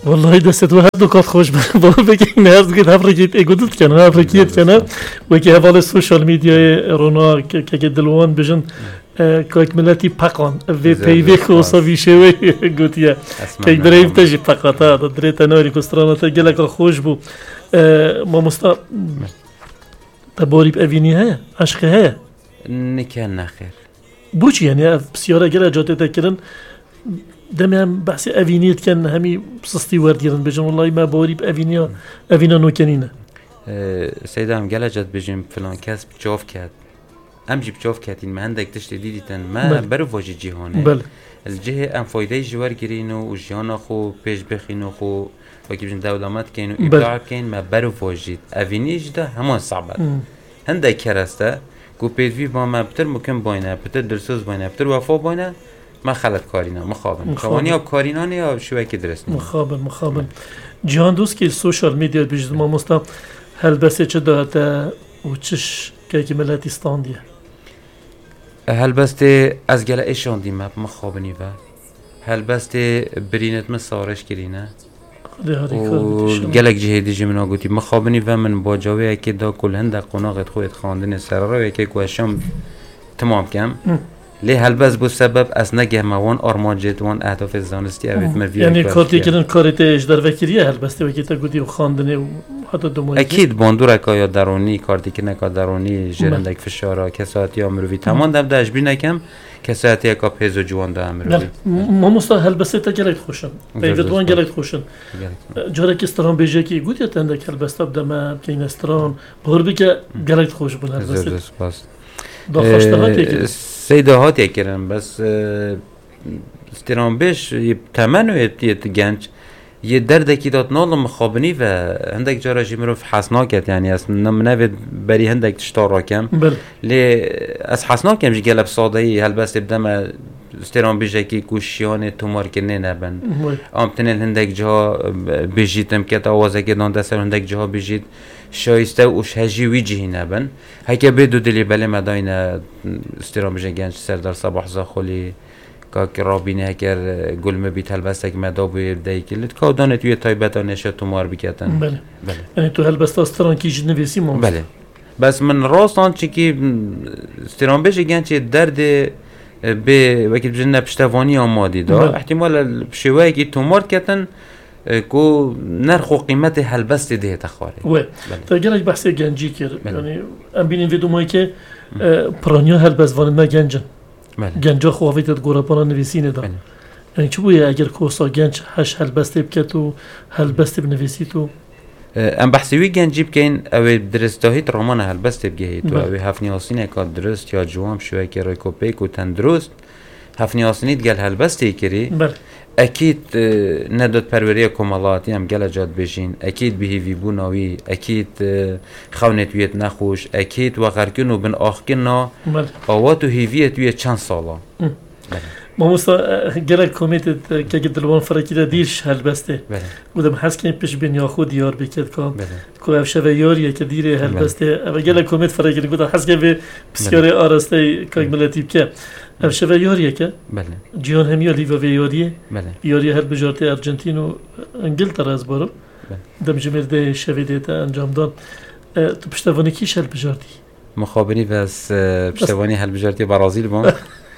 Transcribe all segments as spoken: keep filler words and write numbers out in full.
والله دست و هر دو کات خوش با بگین هر گید هر گید اگودت کنه هر گید کنه و که حوال سوشال میدیای رونا که که دلوان بجن که ملتی پاکان و پیوی خوصا بیشوی گوتیه که دریم تجی پاکاتا دريت نوري كسترانتا جلك خوش بو ما مستا تبوري بأفيني هيا عشق هيا نكان نخير بوچ يعني بسيارة جلا جاتي تكرن دم هم بحث أفينيت كان همي بسستي ورديرن بجن والله ما بوري بأفينيا أفينا نوكانينا سيدام جلا جات بجن فلان كاس بجوف كات ام جيب جوف كاتين ما عندك تشتي ديديتن ما برو فوجي جيهونه بله الجهه ام فايده جوار گرينو و جيانا خو پیش بخينو خو وكي بجن دولامات كينو ابداع كين ما برو فوجي افينيج ده همان صعبه عندك كرسته کو پیدوی با ما بتر ممکن باینه بتر درسوز باینه بتر وفا باینه ما خلط کارینا مخابن کوانی اب کارینا نه یا شو کی درست مخابن مخابن جهان دوست که سوشال میدیا بیشتر ما مستا هل بس چه داده و چش که ملت استاندیه هل بس از گله ایشان دیم مخابنی و هل بس برینت مسارش کرینه و گلک جهیدی جمنا گویی مخابنی و من با جوی که دا کل هنده قناقت خودت خواندن سر را که کوشم تمام کم لی هل بس بو سبب از نگه موان آرمانجت وان اهداف زانستی اوید مروی یعنی کارتی کردن کارت اجدار وکیلیه هل بس وکی تا گویی و خواندن و حتی دو اکید باندور اکایا درونی کارتی که نکا درونی جرندک فشارا کساتی مروی تمام دم داش بی نکم کساتی اکا پیز و جوان دا مروی ما مستا هل بس تا گلک خوشن پیدوان گلک خوشن جاره که استران بیجه کی گویی تنده هل بس تا بدم که این استران بهر بی که گلک خوش بون هل بس داخشتهاتی سیده هاتی کردن بس استران بیش تمنویت یه گنج یه درد کی داد نال مخابنی و هندک جارا جمروف حسنا کرد یعنی از نمنوید بری هندک تشتار کم لی از حسنا کم جی گلب ساده ای هل بس بدم استران بیش کی کوشیان تومار کنه نبن آمتنل هندک جا بیجیتم که آوازه که دان دست هندک جا بیجید شایسته اوش هجی ویجی نبن هکه بدو دلی بله مداین استران بیش گنج سردار صباح زاخولی که رابینه هکر گلمه بیت هلبسته که مدابوی بدهی کلید که دانه توی تایبتا نشه تومار بکتن بله بله یعنی تو هلبسته استران کی جد نویسی مونست بله بس من راستان چی که استران بیش گنج چه درد به وقتی بجن نپشتوانی آمادی دا احتمال بشوایی که تومار کتن کو نرخ و قیمت هلبست ده تخواره و تا گلک بحث گنجی کرد یعنی ام بینیم ویدو مایی که پرانیا هلبست وانه گنجن گنجا خواهیت گورپانا نویسینه دا یعنی چه بویه اگر کوسا گنج هش هلبسته بکت و هلبسته بنویسی تو ام بحثوی گنجی بکن اوی درستاهیت رامان هلبسته بگهید و اوی هفنی آسینه که درست یا جوام شوی که رای کوپیک و تندرست هفنی آسینیت گل هلبسته کری اكيد ندوت پروری کمالاتی هم گل جاد بشین اكيد بهیوی بوناوی اكيد خونت ویت نخوش اكيد وغرکن و بن آخکن آوات و هیویت ویت چند سالا ما مستا گلک کمیتت که دلوان فرکی دیرش هلبسته بودم حس کنیم پیش بین یا خود یار بکرد که که افشوه یاریه که دیره هلبسته اما گلک کمیت فرکی بودم حس کنیم بسیاره آراسته که ملتی بکه افشوه یاریه که جیان همیا لیوا و یاریه یاریه هر بجارت ارجنتین و انگلترا از بارو دم جمرده شوی دیتا انجام داد تو پشتوانی کیش هل بجارتی؟ مخابری بس پشتوانی هل بجارتی برازیل بام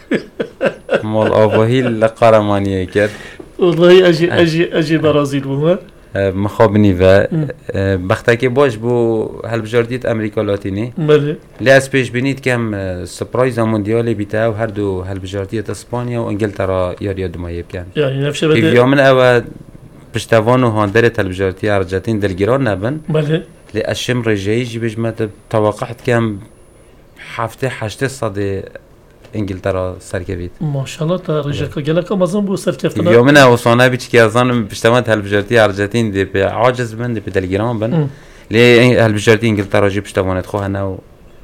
مال آباهی لقرمانیه کرد والله اجی اجی اجی برازیل بوم مخابنی و بخته که باش بو هل بجاردیت امریکا لاتینی بله لیاس پیش بینید کم سپرایز موندیالی بیتا و هر دو هل بجاردیت اسپانیا و انگلترا یاری دمایی بکن یعنی نفشه بده پیویا من او پشتوان و هاندر هل بجاردی ارجنتین دلگیران نبن بله لی اشم رجایی جی بجمت توقعت کم هفته هشته صد انگلترا سرکوید ماشاءالله تا رجاکا گلکا مازن بو سرکفتنا یومن اوسانه بیچ که ازان پشتوان هلبجارتی ارجنتین دی به عاجز بند به دلگرام بن لی هلبجارتی انگلترا جی پشتوانت خو هنو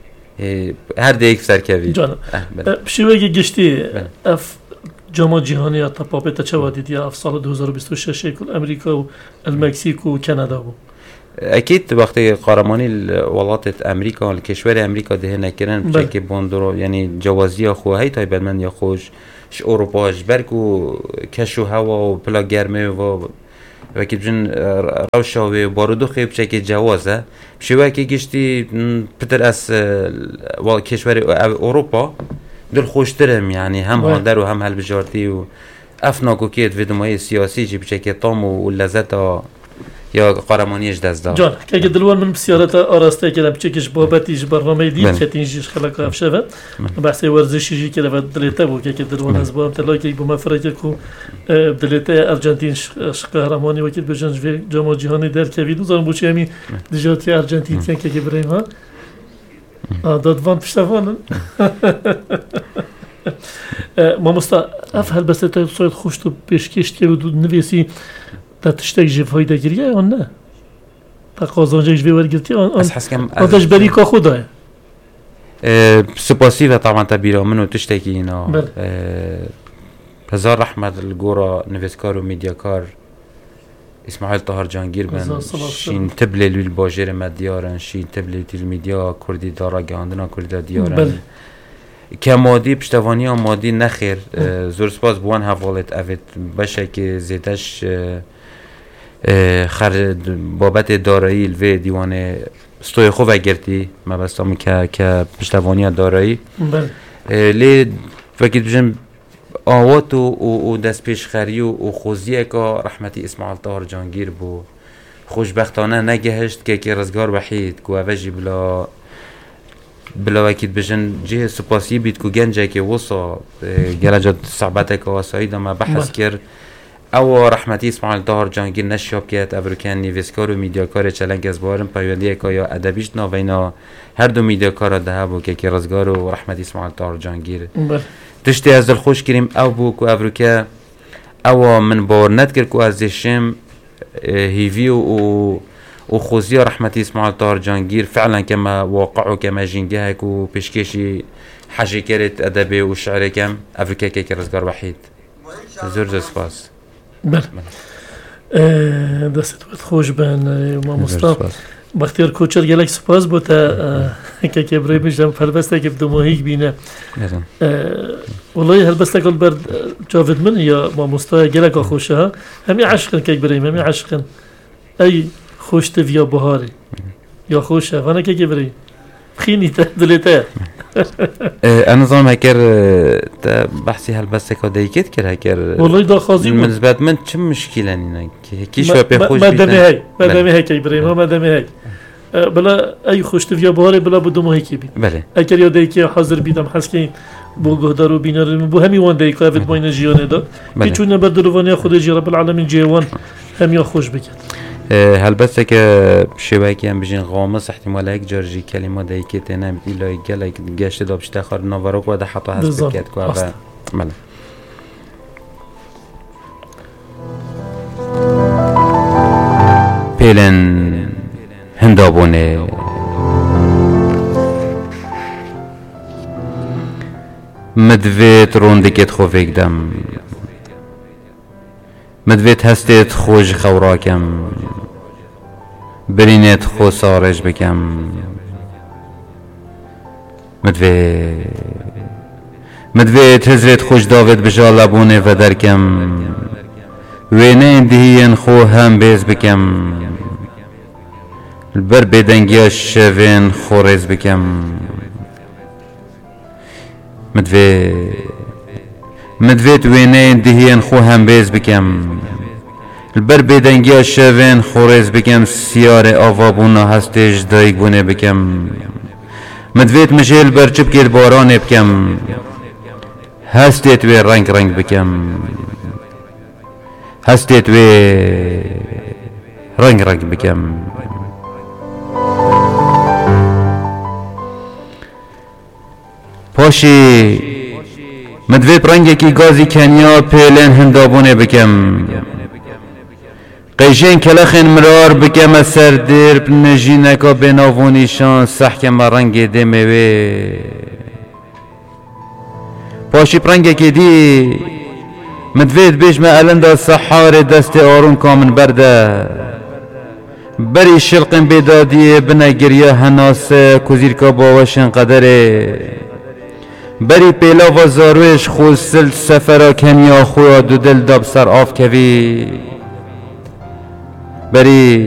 هر دیک سرکوید جان بشوی گشتی اف جام جهانی تا پاپتا چوادید یا اف سال دو هزار و بیست و شش کل امریکا و المکزیک و کانادا بو اكيد وقت قهرماني الولايات امريكا الكشور امريكا ده نكرن بشكل بوندرو يعني جوازيه خو هي تايب من يخوش ش اوروبا جبركو كشو هوا و بلا گرمه و وکی بجن روشا و بارودو خیب چکی جوازه شوه که گشتی پتر از کشور اروپا دل خوشترم یعنی هم هاندر و هم هلبجارتی و افناکو کیت ویدمای سیاسی جی بچکی طام و لذت یا قهرمانیش دست داد. جان که دلوان من بسیارت آراسته کردم چکش بابتیش برنامه دید که تینجیش خلق افشوه بحث ورزشی که و دلیته بود که دلوان از با امتلاک که با مفرق کو دلیته ارژانتین قهرمانی وقتی بجنج و جام جهانی در که ویدو زن بوچی همی دیجاتی ارژانتین که که بریم ها دادوان پشتوانن ما مستا افعل بس تا صورت خوش تو پیشکش که بود نویسی تا تشتاق جفای دگیریه آن نه تا قازانجا جوی ورگرتی آن آن تجبری که خوده سپاسی و طبعا تبیره منو تشتاقی اینا هزار رحمت الگورا نویسکار و میدیاکار اسماعیل طاهر جانگیر بن شین تبلیل الباجر مدیارن شین تبلیل الميديا کردی دارا گاندنا کردی دیارن که مادی پشتوانی ها مادی نخیر زور سپاس بوان حوالت اوید باشه که زیدش خر بابت دارایی الوی دیوان ستوی خوب اگرتی مبستم که که پشتوانی دارایی لی فکر بجم آوات و دست پیشخری و خوزیه که رحمتی اسماعیل طاهر جانگیر بو خوشبختانه نگهشت که که رزگار بحید که اوجی بلا بلا وکید بجن جه سپاسی بید که گنجه که وصا گرجات صعبته که واسایی دما بحث کرد او رحمتی اسماعیل طاهر جانگیر نشیاب کرد ابروکن نیویسکار و میدیاکار چلنگ از بارم پیوندیه که یا ادبیش ناوینا هر دو میدیاکار ده بو که که رزگار و رحمتی اسماعیل طاهر جانگیر تشتی از دل خوش کریم او بو که ابروکه او من باور ند کرد که از دشم هیوی و و خوزی رحمتی اسماعیل طاهر جانگیر فعلا كما واقع كما جنگه و پیشکشی حاجی کرد ادبی و شعر کم افریقا که رزگار وحید زور زور سپاس بله دستت بود خوش بن ما مصطفى بختیار کوچر گلک سپاس بود که که برای بشم فلبسته که دو ماهی بینه والله هلبسته کل بر جاوید من یا ما مصطفى گلک خوشه همی عشقن که بریم همی عشقن ای خوش تفیا بهاری یا خوشه وانا که بریم خینی دلته انا ظن هكر بحثي هالبس كوديكت كر هكر والله دا خازي من زبط من چه مشكله نينا كيش بخوش ما دمي هي ما دمي هي ابراهيم ما دمي هي بلا اي خوش تفيا بهاري بلا بدو ما هيك بي بله اگر يا ديكي حاضر بيدم حسكي بو گهدار و بینار بو همي وان ديكا افت باين جيونه دا كي چون بدروانيا خود جي رب العالمين جيوان هم يا خوش بكت هالبسته که شوی که هم بجین غامض احتمالا یک جارجی کلمه دایی که تنم ایلای گله گشت دابشته خار نوارو که ده حتی هست بکرد که و مله پیلن هندابونه مدویت روندکت خوفیک دم مدویت هستید خوش خوراکم برینت خو سارج بکم مدویت مدویت هزرت خوش داوید بجا لبونه و درکم وینه دهین خو هم بیز بکم البر بدنگیا شوین خورز بکم مدویت مدویت وینه دهین خو هم بیز بکم البر بدنگیا شوین خورز بکم سیار آوابونا هستش دایگ بونه بکم مدویت مشیل برچب کرد باران بکم هستیت وی رنگ رنگ بکم هستیت وی رنگ رنگ بکم پاشی مدویت رنگی که گازی کنیا پیلن هندابونه بکم قیشین کلخین مرار بکم از سر دیر بنجینکا بناوونیشان سحکم رنگ دموی پاشی رنگی که دی مدویت بیش ما الان سحار دست آروم کامن برده بری شلقن بیدادی بنگریه هناس کزیرکا باوشن قدره بری پیلا و زارویش خوزسل سفرا کنیا خویا دو دل داب سر آف کوی بری